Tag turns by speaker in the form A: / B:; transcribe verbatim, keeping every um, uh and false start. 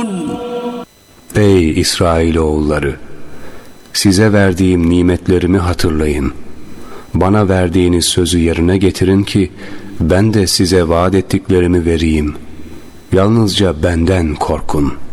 A: Ey İsrailoğulları! Size verdiğim nimetlerimi hatırlayın. Bana verdiğiniz sözü yerine getirin ki ben de size vaat ettiklerimi vereyim. Yalnızca benden korkun.